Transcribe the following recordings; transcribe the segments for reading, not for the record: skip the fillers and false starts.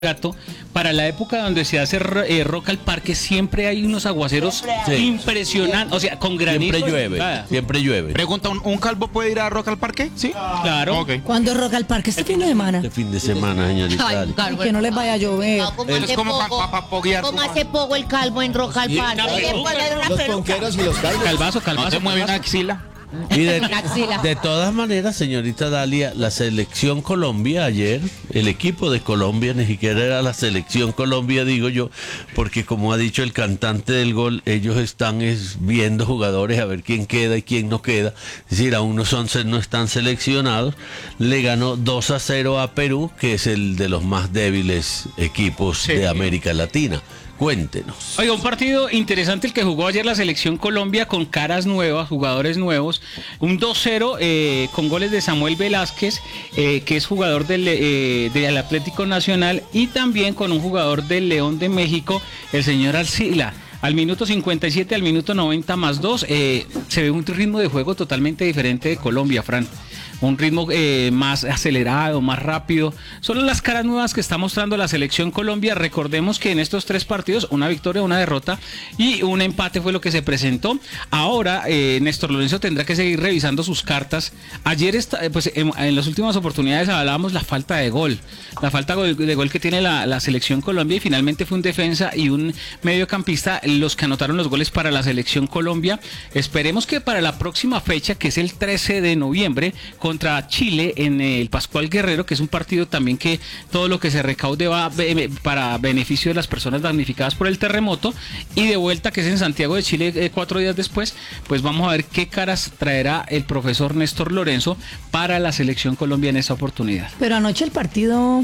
Gato, para la época donde se hace Rock al Parque siempre hay unos aguaceros impresionantes, o sea, con granizo. Siempre llueve. Pregunta, ¿un calvo puede ir a Rock al Parque? Sí. Claro. Okay. ¿Cuándo Rock al Parque? ¿Este fin de semana? Este fin de semana, señorita. Ay, calvo. Que no les vaya a llover. No, como Es hace como poco, para poguear. como hace poco el calvo en Rock al Parque. Hay que poner una Los peluca. ponqueros y los calvos. Calvazo, No se mueve una axila. Y Una axila. de todas maneras, señorita Dalia, la selección Colombia ayer, el equipo de Colombia, ni siquiera era la selección Colombia, digo yo, porque como ha dicho el cantante del gol, ellos están viendo jugadores a ver quién queda y quién no queda. Es decir, aún no están seleccionados. Le ganó 2-0 a Perú, que es el de los más débiles equipos de América Latina. Cuéntenos. Oiga, un partido interesante el que jugó ayer la selección Colombia con caras nuevas, jugadores nuevos. Un 2-0 con goles de Samuel Velázquez, que es jugador del Atlético Nacional, y también con un jugador del León de México, el señor Arcila. Al minuto 57, al minuto 90 más 2, se ve un ritmo de juego totalmente diferente de Colombia, Fran. Un ritmo más acelerado, más rápido. Son las caras nuevas que está mostrando la selección Colombia. Recordemos que en estos 3 partidos, una victoria, una derrota y un empate fue lo que se presentó. Ahora Néstor Lorenzo tendrá que seguir revisando sus cartas. Ayer, en las últimas oportunidades hablábamos la falta de gol. La falta de gol que tiene la selección Colombia, y finalmente fue un defensa y un mediocampista los que anotaron los goles para la selección Colombia. Esperemos que para la próxima fecha, que es el 13 de noviembre, contra Chile en el Pascual Guerrero, que es un partido también que todo lo que se recaude va para beneficio de las personas damnificadas por el terremoto, y de vuelta, que es en Santiago de Chile 4 días después, pues vamos a ver qué caras traerá el profesor Néstor Lorenzo para la selección Colombia en esta oportunidad. Pero anoche el partido...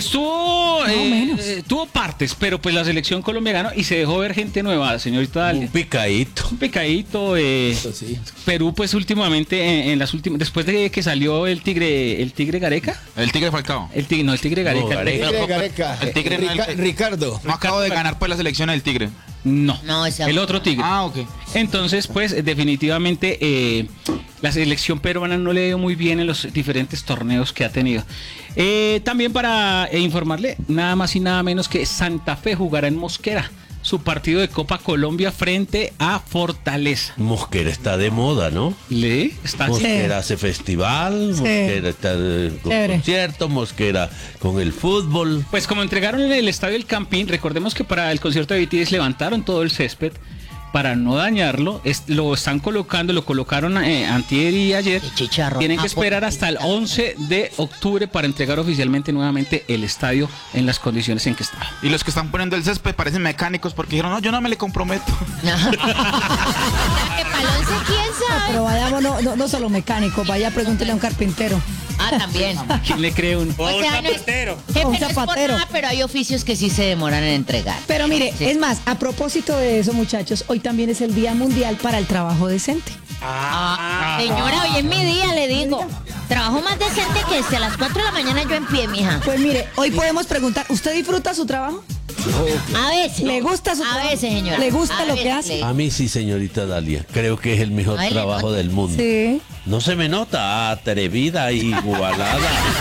Tuvo partes, pero pues la selección Colombia ganó y se dejó ver gente nueva, señorita Dalia. Un picadito. Un picadito. Sí. Perú, pues últimamente, en las últimas, después de que salió el tigre Gareca. El Tigre Falcao. El tigre Gareca. No, Gareca. Gareca. El Tigre no, Ricardo. No acabo de ganar pues la selección del Tigre. No, ese el otro tigre. Ah, ok. Entonces, pues definitivamente la selección peruana no le dio muy bien en los diferentes torneos que ha tenido. También para informarle, nada más y nada menos que Santa Fe jugará en Mosquera su partido de Copa Colombia frente a Fortaleza. Mosquera está de moda, ¿no? Mosquera hace festival, Mosquera está con conciertos, Mosquera con el fútbol. Pues como entregaron en el Estadio El Campín, recordemos que para el concierto de BTS levantaron todo el césped para no dañarlo. Lo colocaron antier y ayer. Tienen que esperar hasta el 11 de octubre para entregar oficialmente nuevamente el estadio en las condiciones en que está. Y los que están poniendo el césped parecen mecánicos porque dijeron, no, yo no me le comprometo. Que para el 11, ¿quién sabe? Pero vaya, no solo mecánico, vaya, pregúntele a un carpintero. Ah, también. ¿Quién le cree uno? O sea, no es, jefe, Un no es por zapatero. nada, pero hay oficios que sí se demoran en entregar. Pero mire, Sí. es más, a propósito de eso, muchachos, hoy también es el Día Mundial para el Trabajo Decente. Señora, hoy es mi día, le digo. Trabajo más decente que a las 4 de la mañana yo en pie, mija. Pues mire, hoy podemos preguntar, ¿usted disfruta su trabajo? A veces. ¿Le gusta su A trabajo? veces, señora. ¿Le gusta A lo que veces hace? le- A mí sí, señorita Dalia. Creo que es el mejor Ay, le trabajo nota. del mundo. Sí. No se me nota, atrevida y igualada.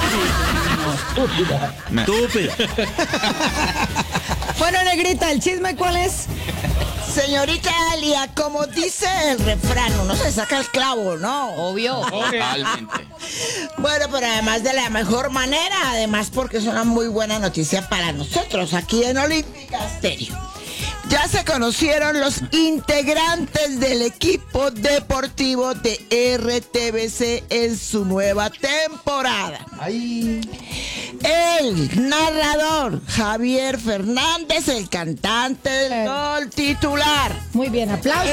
Estúpida. Bueno, Negrita, ¿el chisme cuál es? Señorita Dalia, como dice el refrán, uno se saca el clavo, ¿no? Obvio. Totalmente. Bueno, pero además de la mejor manera, además porque es una muy buena noticia para nosotros aquí en Olímpica Estéreo. Ya se conocieron los integrantes del equipo deportivo de RTBC en su nueva temporada. El narrador Javier Fernández, el cantante del gol titular. Muy bien, aplausos.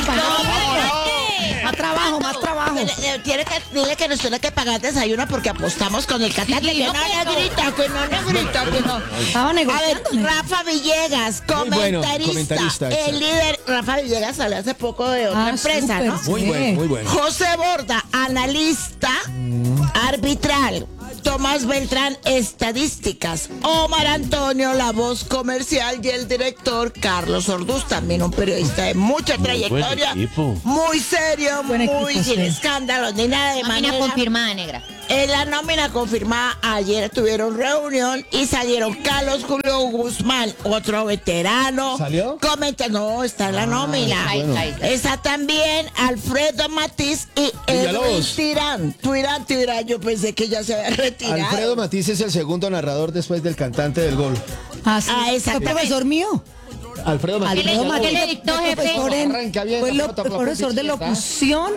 El Más trabajo, más trabajo. Dile que nos tiene que pagar desayuno porque apostamos con el cantante. Sí, Que no, no, que no. negrita, que no, negrita, que no. Estaba A ver, negociando. Rafa Villegas, Muy bueno, comentarista. comentarista, El exacto. líder, Rafa Villegas salió hace poco de otra empresa, súper, ¿no? sí. Muy bueno, muy bueno. José Borda, analista arbitral. Tomás Beltrán, estadísticas. Omar Antonio, la voz comercial. Y el director Carlos Orduz, también un periodista de mucha Muy trayectoria. buen equipo. Muy serio, Buen muy equipo, sin sí. escándalos, ni nada de Máquina manera. confirmada, negra. En la nómina confirmada ayer tuvieron reunión y salieron Carlos Julio Guzmán, otro veterano. ¿Salió? Comenta, no, está en la nómina. bueno. Está también Alfredo Matiz y Edwin Villalobos. Tirán. Tirán, yo pensé que ya se había retirado. Alfredo Matiz es el segundo narrador después del cantante del gol. Ah, sí. Ah, Fue exactamente. profesor mío. Alfredo Matiz. Alfredo ¿Qué Matiz le dictó, fue jefe? profesor en- Arranca bien, fue la profesor de pelota, locución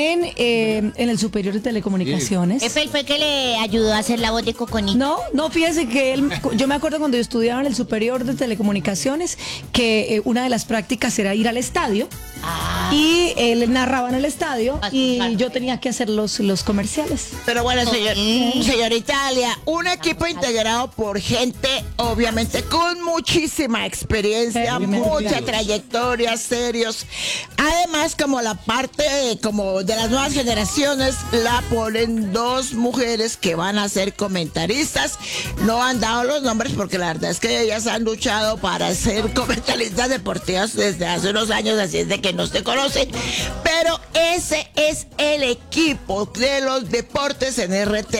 en el Superior de Telecomunicaciones. Efe fue que le ayudó a hacer la voz de Coconito. No, fíjese que yo me acuerdo cuando yo estudiaba en el Superior de Telecomunicaciones que una de las prácticas era ir al estadio y él narraba en el estadio y yo tenía que hacer los comerciales. Pero bueno, señorita Dalia, un equipo integrado por gente, obviamente, con muchísima experiencia, mucha trayectoria, serios. Además, como la parte como de las nuevas generaciones, la ponen dos mujeres que van a ser comentaristas. No han dado los nombres porque la verdad es que ellas han luchado para ser comentaristas deportivos desde hace unos años, así es de que no se conocen. Pero ese es el equipo de los deportes en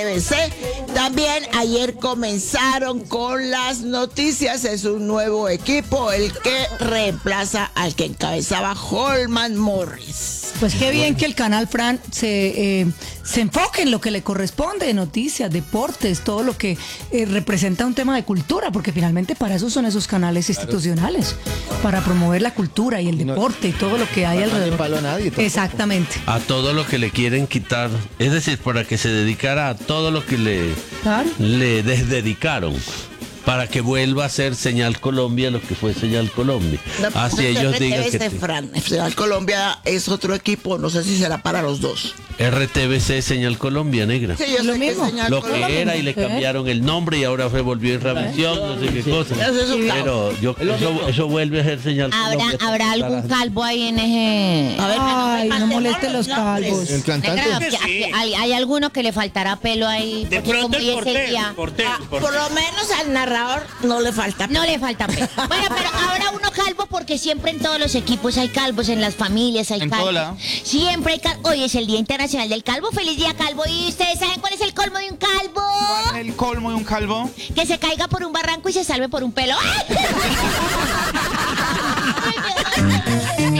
RTBC. También ayer comenzaron con las noticias. Es un nuevo equipo, el que reemplaza al que encabezaba Holman Morris. Pues qué bien que el canal Fran se enfoque en lo que le corresponde, noticias, deportes, todo lo que representa un tema de cultura, porque finalmente para eso son esos canales institucionales, para promover la cultura y el deporte y todo lo que hay no alrededor. palo a nadie tampoco. Exactamente. A todo lo que le quieren quitar, es decir, para que se dedicara a todo lo que Claro. le desdedicaron, para que vuelva a ser Señal Colombia lo que fue Señal Colombia. Así ellos digan que Fran, Señal Colombia es otro equipo, no sé si será para los dos. RTBC Señal Colombia, negra. Sí, yo Lo sé que mismo. Señal Lo Colombia. que era y le ¿Eh? cambiaron el nombre y ahora volvió en revisión, no sé qué cosa. Eso es un caos. Pero eso vuelve a ser Señal Colombia. ¿Habrá algún calvo ahí en ese...? A ver, Ay, no mandemos moleste los calvos. El cantante. Negra, hay alguno que le faltará pelo ahí. De porque pronto como el hoy es portero, día- el portero, el portero. Por lo menos al narrador no le falta. No le falta pelo. Bueno, pero ahora uno calvo porque siempre en todos los equipos hay calvos, en las familias hay En calvos. todo lado. Siempre hay calvos. Hoy es el Día Internacional del Calvo. ¡Feliz día, calvo! ¿Y ustedes saben cuál es el colmo de un calvo? ¿Cuál es el colmo de un calvo? Que se caiga por un barranco y se salve por un pelo. ¡Ay!